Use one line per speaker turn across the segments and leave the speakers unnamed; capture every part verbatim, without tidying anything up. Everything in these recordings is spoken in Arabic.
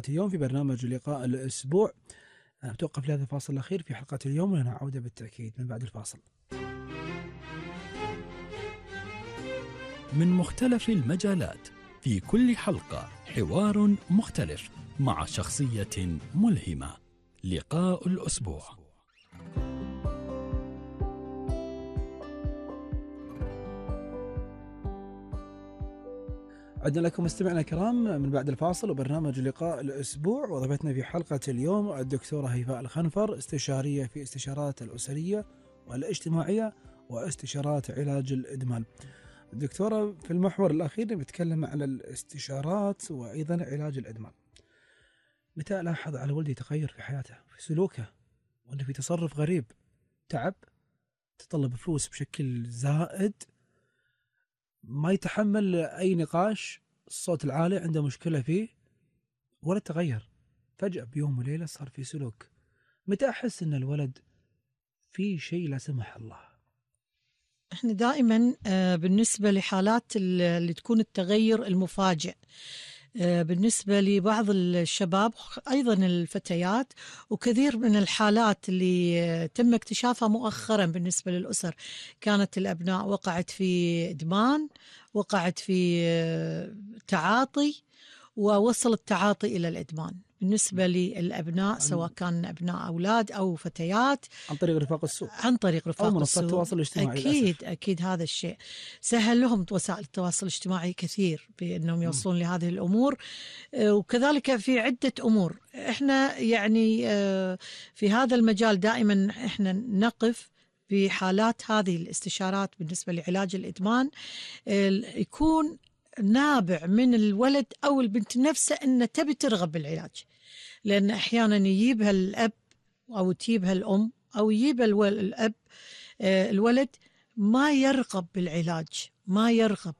حلقة اليوم في برنامج لقاء الأسبوع. أتوقف لهذا الفاصل الأخير في حلقة اليوم ولنا عودة بالتأكيد من بعد الفاصل.
من مختلف المجالات في كل حلقة حوار مختلف مع شخصية ملهمة. لقاء الأسبوع.
عدنا لكم مستمعنا الكرام من بعد الفاصل وبرنامج لقاء الأسبوع، وضيفتنا في حلقة اليوم الدكتورة هيفاء الخنفر، استشارية في استشارات الأسرية والاجتماعية واستشارات علاج الإدمان. الدكتورة في المحور الأخير بتكلم عن الاستشارات وأيضا علاج الإدمان. متى ألاحظ على ولدي تغير في حياته في سلوكه وأنه في تصرف غريب، تعب، تطلب فلوس بشكل زائد، ما يتحمل أي نقاش، الصوت العالي، عنده مشكلة فيه، ولا تغير فجأة بيوم وليلة صار في سلوك؟ متى أحس أن الولد في شيء لا سمح الله؟
احنا دائما بالنسبة لحالات اللي تكون التغير المفاجئ بالنسبة لبعض الشباب أيضا الفتيات، وكثير من الحالات اللي تم اكتشافها مؤخرا بالنسبة للأسر، كانت الأبناء وقعت في إدمان، وقعت في تعاطي، ووصل التعاطي إلى الإدمان بالنسبة للأبناء، سواء كان أبناء أولاد أو فتيات،
عن طريق رفاق السوء
عن طريق رفاق
أو منصات
السوء.
التواصل الاجتماعي.
أكيد
للأسف.
أكيد هذا الشيء سهل لهم وسائل التواصل الاجتماعي كثير بأنهم يوصلون لهذه الأمور، وكذلك في عدة أمور. إحنا يعني في هذا المجال دائما إحنا نقف في حالات هذه الاستشارات بالنسبة لعلاج الإدمان، يكون نابع من الولد أو البنت نفسه أن تبي ترغب بالعلاج، لأن أحيانا يجيبها الأب أو تجيبها الأم أو يجيبها الأب الولد ما يرغب بالعلاج، ما يرغب،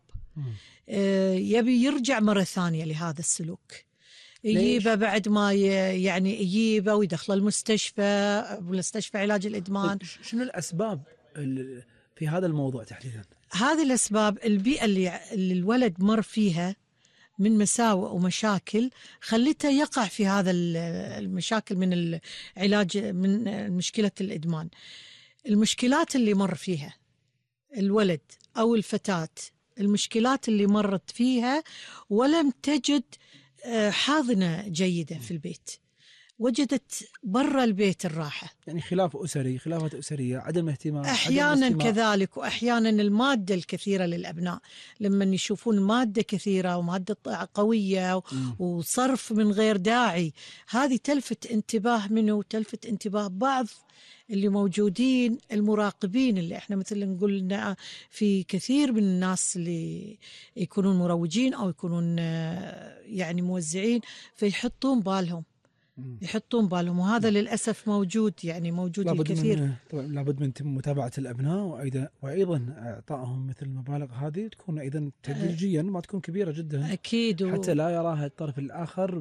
يبي يرجع مرة ثانية لهذا السلوك، يجيبه بعد ما يعني يجيبه ويدخله المستشفى، مستشفى علاج الإدمان.
شنو الأسباب في هذا الموضوع تحديدا؟
هذه الأسباب البيئة اللي, اللي الولد مر فيها من مساوئ ومشاكل خلته يقع في هذا المشاكل من العلاج، من مشكلة الإدمان. المشكلات اللي مر فيها الولد أو الفتاة، المشكلات اللي مرت فيها ولم تجد حاضنة جيدة في البيت، وجدت برا البيت الراحة،
يعني خلاف أسري، خلافات أسرية، عدم اهتمام
أحيانا عدم كذلك، وأحيانا المادة الكثيرة للأبناء، لما يشوفون مادة كثيرة ومادة قوية وصرف من غير داعي، هذه تلفت انتباه منه وتلفت انتباه بعض اللي موجودين المراقبين، اللي احنا مثل نقول في كثير من الناس اللي يكونون مروجين أو يكونون يعني موزعين، فيحطون بالهم يحطون بالهم وهذا للأسف موجود، يعني موجود الكثير.
من طبعا لابد من متابعة الأبناء، وأيضا وأيضا إعطائهم مثل المبالغ هذه تكون أيضا تدريجيا، ما تكون كبيرة جدا
أكيد،
حتى لا يراها الطرف الآخر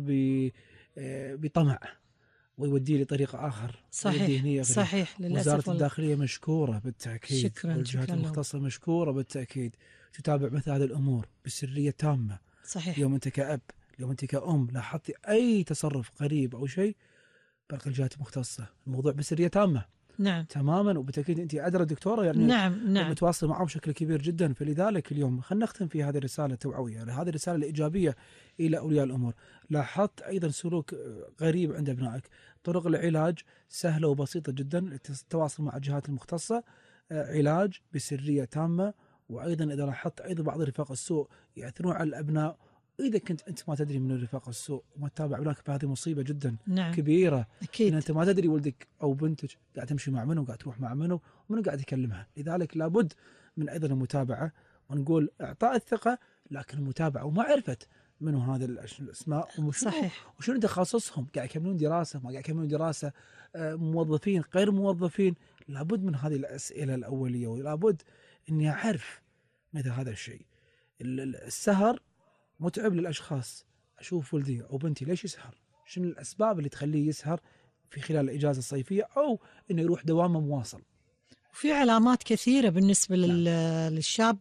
بطمع ويوديه لطريقة آخر.
صحيح صحيح للأسف.
وزارة الداخلية مشكورة بالتأكيد،
شكرا
والجهات
شكرا
المختصة مشكورة بالتأكيد، تتابع مثل هذه الأمور بسرية تامة.
صحيح.
اليوم أنت كأب، اليوم أنت كأم لاحظتي أي تصرف قريب أو شيء، برق الجهات المختصة، الموضوع بسرية تامة.
نعم
تماما، وبالتأكيد أنت أدرى دكتورة يعني
نعم نعم
متواصلة معه بشكل كبير جدا. فلذلك اليوم خلينا نختم في هذه الرسالة التوعوية، هذه الرسالة الإيجابية إلى أولياء الأمور. لاحظت أيضا سلوك غريب عند أبنائك، طرق العلاج سهلة وبسيطة جدا، التواصل مع الجهات المختصة، علاج بسرية تامة. وأيضا إذا لاحظت أيضا بعض رفاق السوء يأثرون على الأبناء، إذا كنت أنت ما تدري من رفاق السوء وما تتابع أبنائك، فهذه مصيبة جدا
نعم.
كبيرة.
أكيد.
إن أنت ما تدري ولدك أو بنتك قاعد تمشي مع منه، وقاعد تروح مع منه، ومنه قاعد يكلمها. لذلك لابد من أيضا المتابعة، ونقول إعطاء الثقة لكن المتابعة. وما عرفت منه هذا الأسماء وشنو
صحيح.
وشنو تخصصهم، قاعد يكملون دراسة ما قاعد يكملون دراسة، موظفين غير موظفين. لابد من هذه الأسئلة الأولية، ولابد إني أعرف مثل هذا الشيء. السهر متعب للأشخاص، أشوف ولدي أو بنتي ليش يسهر، شنو الأسباب اللي تخليه يسهر في خلال الإجازة الصيفية، أو إنه يروح دوامه مواصل.
وفي علامات كثيرة بالنسبة نعم. للشاب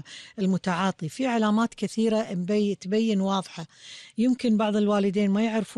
المتعاطي، في علامات كثيرة تبين واضحة، يمكن بعض الوالدين ما يعرفون